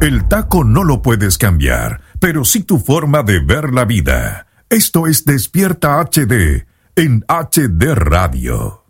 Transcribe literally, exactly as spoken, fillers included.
El taco no lo puedes cambiar, pero sí tu forma de ver la vida. Esto es Despierta H D en H D Radio.